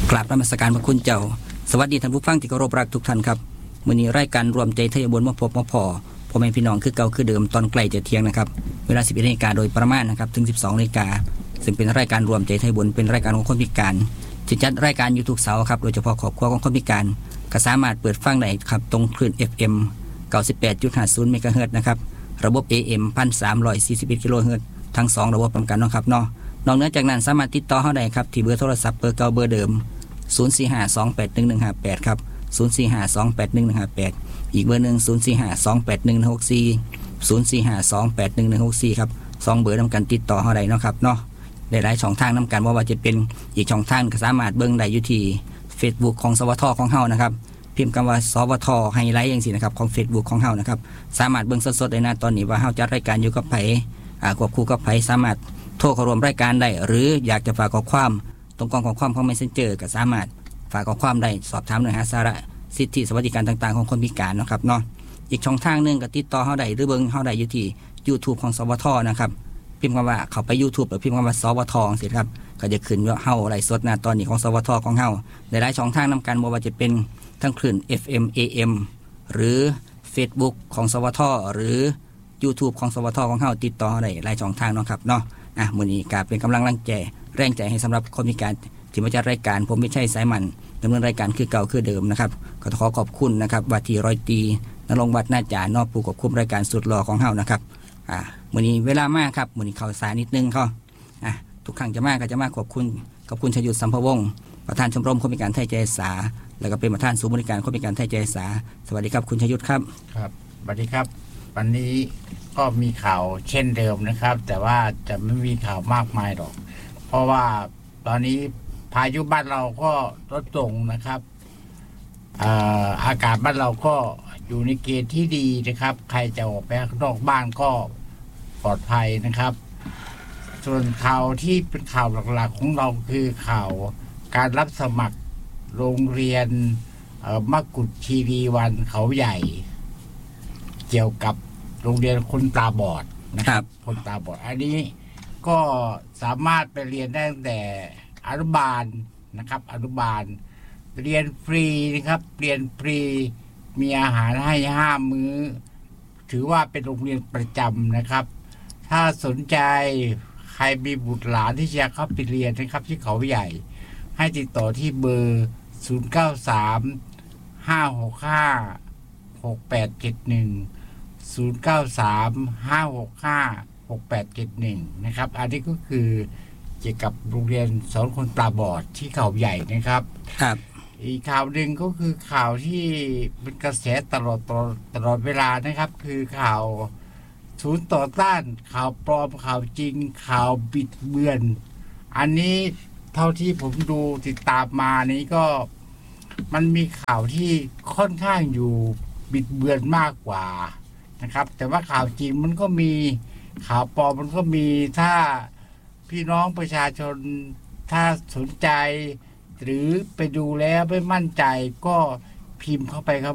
กราบนมัสการพระคุณเจ้าสวัสดีท่านผู้ฟังที่เคารพรักทุกท่านครับมื้อนี้รายการรวมใจไทยบนมาพบมาพอพ่อแม่พี่น้องคือเก่าคือเดิมตอนใกล้จะเที่ยงนะครับเวลา 11 นาฬิกาโดยประมาณนะครับถึง 12 นาฬิกาซึ่งเป็นรายการรวมใจไทยบนเป็นรายการของคนพิการที่จัดรายการอยู่ทุกเสาร์ครับโดยเฉพาะครอบครัวของคนพิการก็สามารถเปิดฟังได้ครับตรงคลื่น FM 98.50 เมกะเฮิรตซ์นะครับระบบ AM 1,341 กิโลเฮิรตซ์ทั้ง2ระบบพร้อมกันนะครับเนาะนอกเหนือจากนั้นสามารถติดต่อเฮาได้ครับที่เบอร์โทรศัพท์เบอร์เก่าเบอร์เดิม0452811158ครับ0452811158อีกเบอร์หนึ่ง0452811164 0452811164ครับ2เบอร์นำกันติดต่อเฮาได้เนาะครับเนาะหลายๆช่องทางนำกันว่าจะเป็นอีกช่องทางก็สามารถเบิ่งได้อยู่ที่ Facebook ของสวทของเฮานะครับพิมพ์คำว่าสวทไฮไลท์จังซี่นะครับของ Facebook ของเฮานะครับสามารถเบิ่งสดๆได้นะตอนนี้ว่าเฮาจัดรายการอยู่กับไผควบคู่กับไผสามารถโทรเข้าร่วมรายการได้หรืออยากจะฝากข้อความตรงกล่องข้อความของ Messenger ก็สามารถฝากข้อความได้สอบถามเนื้อหาสาระสิทธิสวัสดิการต่างๆของคนพิการนะครับเนาะอีกช่องทางนึงก็ติดต่อเฮาได้หรือเบิ่งเฮาได้อยู่ที่ YouTube ของสวทนะครับพิมพ์คำว่าเข้าไป YouTube หรือพิมพ์คำว่าสวทสิครับก็จะขึ้นว่าเฮาไลฟ์สดตอนนี้ของสวทของเฮาหลายๆช่องทางนำกันบ่ว่าจะเป็นทั้งคลื่น FM AM หรือ Facebook ของสวทหรือ YouTube ของสวทของเฮาติดต่อได้หลายช่องทางเนาะครับเนาะมื้อนี้ก็เป็นกำลังแรงใจให้สำหรับคนพิการที่มาจัดรายการผมไม่ใช่สายมันดำเนินรายการคือเก่าคือเดิมนะครับก็ขอขอบคุณนะครับว่าที่ร้อยตีณรงค์วัฒนาจารย์นอกผู้ควบคุมรายการสุดหล่อของเฮานะครับมื้อนี้เวลามากครับมื้อนี้เข้าสายนิดนึงเขาทุกครั้งจะมาก็จะมาขอบคุณชยุทธสัมภวงศ์ประธานชมรมคนพิการไทยใจอาสาแล้วก็เป็นประธานศูนย์บริการคนพิการไทยใจอาสาสวัสดีครับคุณชยุทธครับครับสวัสดีครับวันนี้ก็มีข่าวเช่นเดิมนะครับแต่ว่าจะไม่มีข่าวมากมายหรอกเพราะว่าตอนนี้พายุบ้านเราก็ลดลงนะครับอากาศบ้านเราก็อยู่ในเกณฑ์ที่ดีนะครับใครจะออกไปข้างนอกบ้านก็ปลอดภัยนะครับส่วนข่าวที่เป็นข่าวหลักๆของเราคือข่าวการรับสมัครโรงเรียนมกุฏคีรีวันเขาใหญ่เกี่ยวกับโรงเรียนคนตาบอดนะครับคนตาบอดอันนี้ก็สามารถไปเรียนได้ตั้งแต่อนุบาลนะครับอนุบาลเรียนฟรีนะครับเรียนฟรีมีอาหารให้5 มื้อถือว่าเป็นโรงเรียนประจำนะครับถ้าสนใจใครมีบุตรหลานที่จะเข้าไปเรียนนะครับที่เขาใหญ่ให้ติดต่อที่เบอร์093 565 6871 093-565-6871 นะครับอันนี้ก็คือเกี่ยวกับโรงเรียนสอนคนตาบอดที่เขาใหญ่นะครับครับอีกข่าวหนึ่งก็คือข่าวที่เป็นกระแสตลอดเวลานะครับคือข่าวศูนย์ต่อต้านข่าวปลอมข่าวจริงข่าวบิดเบือนอันนี้เท่าที่ผมดูติดตามมานี้ก็มันมีข่าวที่ค่อนข้างอยู่บิดเบือนมากกว่านะครับแต่ว่าข่าวจริงมันก็มีข่าวปลอมมันก็มีถ้าพี่น้องประชาชนถ้าสนใจหรือไปดูแล้วไม่มั่นใจก็พิมพ์เข้าไปครับ